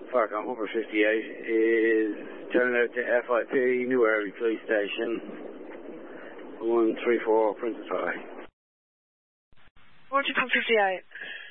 Farcon Hooper 58 is turning out to FIP, New Airlie Police Station, 134 Princess High. Where'd you come 58?